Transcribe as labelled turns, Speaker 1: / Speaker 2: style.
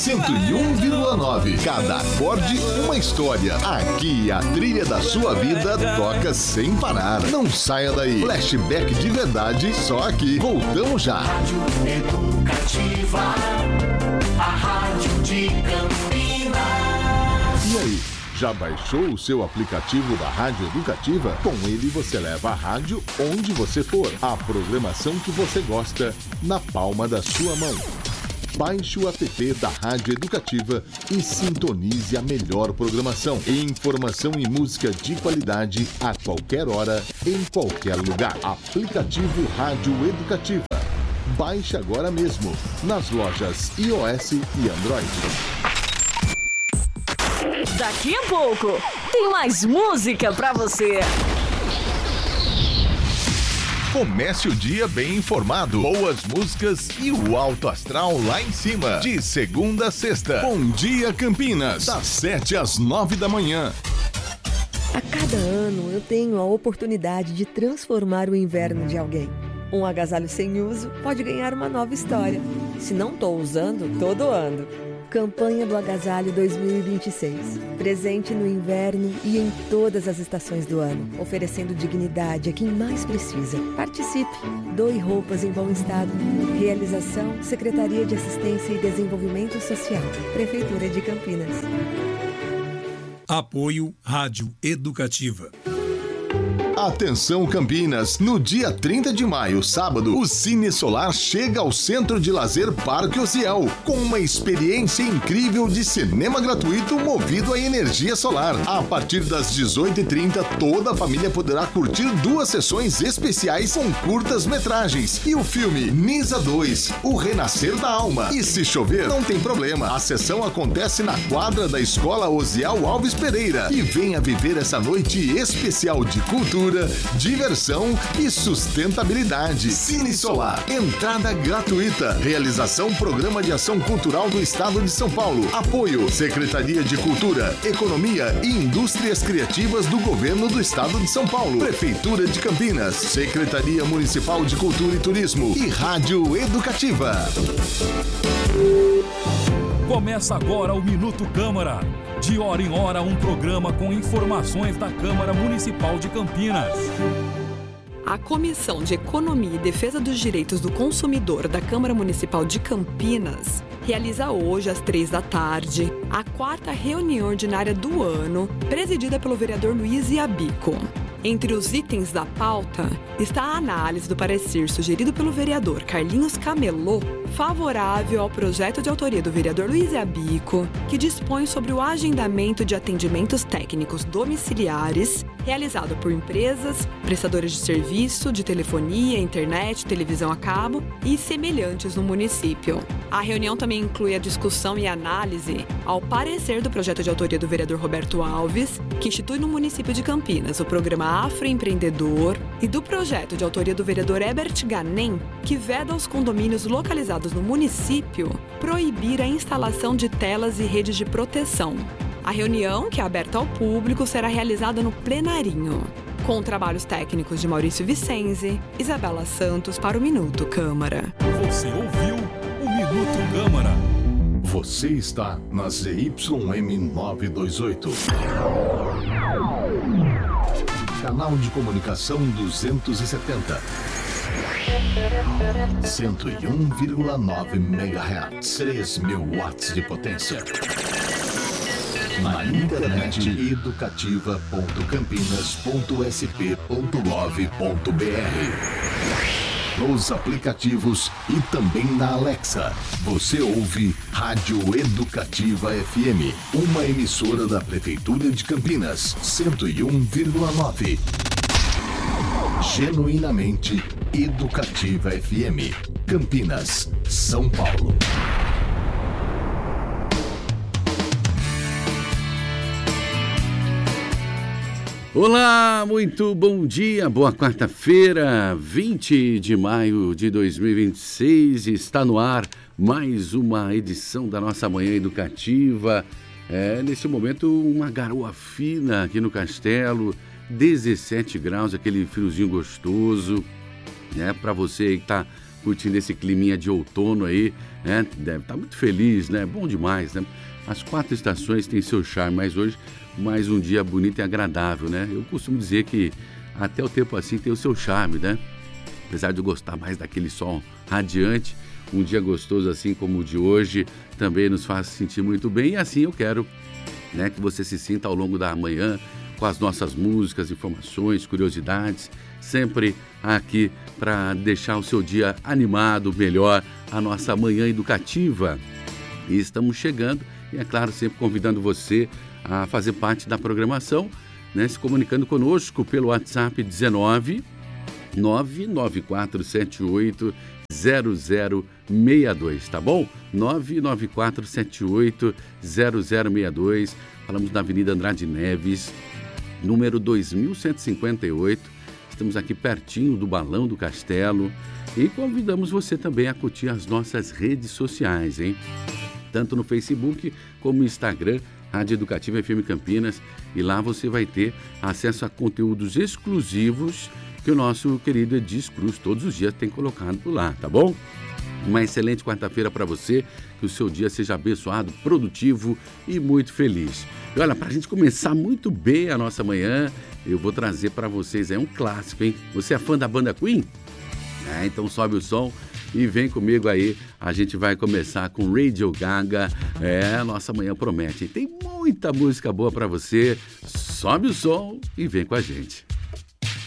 Speaker 1: 101,9. Cada acorde, uma história. Aqui a trilha da sua vida toca sem parar. Não saia daí. Flashback de verdade, só aqui. Voltamos já.
Speaker 2: Rádio Educativa, a rádio de Campinas.
Speaker 1: E aí, já baixou o seu aplicativo da Rádio Educativa? Com ele você leva a rádio onde você for. A programação que você gosta na palma da sua mão. Baixe o app da Rádio Educativa e sintonize a melhor programação. Informação e música de qualidade a qualquer hora, em qualquer lugar. Aplicativo Rádio Educativa. Baixe agora mesmo nas lojas iOS e Android.
Speaker 3: Daqui a pouco tem mais música pra você.
Speaker 1: Comece o dia bem informado, boas músicas e o alto astral lá em cima. De segunda a sexta. Bom Dia Campinas, das 7 às 9 da manhã.
Speaker 4: A cada ano eu tenho a oportunidade de transformar o inverno de alguém. Um agasalho sem uso pode ganhar uma nova história. Se não estou usando, tô doando. Campanha do Agasalho 2026. Presente no inverno e em todas as estações do ano. Oferecendo dignidade a quem mais precisa. Participe. Doe roupas em bom estado. Realização: Secretaria de Assistência e Desenvolvimento Social. Prefeitura de Campinas.
Speaker 5: Apoio Rádio Educativa.
Speaker 1: Atenção Campinas, no dia 30 de maio, sábado, o Cine Solar chega ao Centro de Lazer Parque Ociel, com uma experiência incrível de cinema gratuito movido a energia solar. A partir das 18h30, toda a família poderá curtir 2 sessões especiais com curtas-metragens e o filme Nisa 2, O Renascer da Alma. E se chover, não tem problema, a sessão acontece na quadra da Escola Osiel Alves Pereira. E venha viver essa noite especial de cultura, diversão e sustentabilidade. Cine Solar, entrada gratuita. Realização: Programa de Ação Cultural do Estado de São Paulo. Apoio: Secretaria de Cultura, Economia e Indústrias Criativas do Governo do Estado de São Paulo. Prefeitura de Campinas, Secretaria Municipal de Cultura e Turismo e Rádio Educativa.
Speaker 5: Começa agora o Minuto Câmara. De hora em hora, um programa com informações da Câmara Municipal de Campinas.
Speaker 6: A Comissão de Economia e Defesa dos Direitos do Consumidor da Câmara Municipal de Campinas realiza hoje, às 15h, a 4ª reunião ordinária do ano, presidida pelo vereador Luiz Iabico. Entre os itens da pauta está a análise do parecer sugerido pelo vereador Carlinhos Camelô, favorável ao projeto de autoria do vereador Luiz Iabico, que dispõe sobre o agendamento de atendimentos técnicos domiciliares realizado por empresas, prestadores de serviço de telefonia, internet, televisão a cabo e semelhantes no município. A reunião também inclui a discussão e análise ao parecer do projeto de autoria do vereador Roberto Alves, que institui no município de Campinas o programa Afroempreendedor, e do projeto de autoria do vereador Herbert Ganem, que veda aos condomínios localizados no município proibir a instalação de telas e redes de proteção. A reunião, que é aberta ao público, será realizada no plenarinho, com trabalhos técnicos de Maurício Vicenzi, Isabela Santos para o Minuto Câmara.
Speaker 5: Você ouviu o Minuto Câmara.
Speaker 1: Você está na ZYM 928. Canal de comunicação 270. 101,9 MHz. 3.000 watts de potência. Na internet educativa.campinas.sp.gov.br. Nos aplicativos e também na Alexa. Você ouve Rádio Educativa FM, uma emissora da Prefeitura de Campinas, 101,9. Genuinamente Educativa FM, Campinas, São Paulo.
Speaker 7: Olá, muito bom dia, boa quarta-feira, 20 de maio de 2026, está no ar mais uma edição da nossa Manhã Educativa. Nesse momento uma garoa fina aqui no Castelo, 17 graus, aquele friozinho gostoso, né? Para você que está curtindo esse climinha de outono aí, né? Deve estar muito feliz, né? Bom demais, né? As 4 estações têm seu charme, mas hoje mais um dia bonito e agradável, né? Eu costumo dizer que até o tempo assim tem o seu charme, né? Apesar de eu gostar mais daquele sol radiante, um dia gostoso assim como o de hoje também nos faz sentir muito bem e assim eu quero, né, que você se sinta ao longo da manhã com as nossas músicas, informações, curiosidades, sempre aqui para deixar o seu dia animado, melhor, a nossa manhã educativa. E estamos chegando e, é claro, sempre convidando você a fazer parte da programação, né, se comunicando conosco pelo WhatsApp 19 99478 0062, tá bom? 99478 0062. Falamos na Avenida Andrade Neves, número 2158. Estamos aqui pertinho do Balão do Castelo e convidamos você também a curtir as nossas redes sociais, hein? Tanto no Facebook como no Instagram, Rádio Educativa FM Campinas, e lá você vai ter acesso a conteúdos exclusivos que o nosso querido Edis Cruz todos os dias tem colocado por lá, tá bom? Uma excelente quarta-feira para você, que o seu dia seja abençoado, produtivo e muito feliz. E olha, para a gente começar muito bem a nossa manhã, eu vou trazer para vocês um clássico, hein? Você é fã da banda Queen? Então sobe o som e vem comigo aí. A gente vai começar com Radio Gaga. Nossa manhã promete. Tem muita música boa para você. Sobe o som e vem com a gente.